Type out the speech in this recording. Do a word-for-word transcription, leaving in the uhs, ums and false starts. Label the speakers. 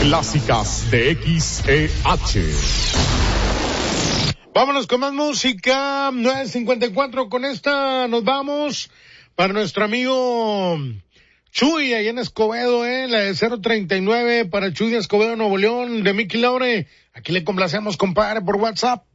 Speaker 1: clásicas de X E H.
Speaker 2: Vámonos con más música. nueve cincuenta y cuatro, con esta nos vamos para nuestro amigo Chuy, allá en Escobedo, eh, la de cero treinta y nueve para Chuy de Escobedo, Nuevo León, de Mickey Laure. Aquí le complacemos, compadre, por WhatsApp.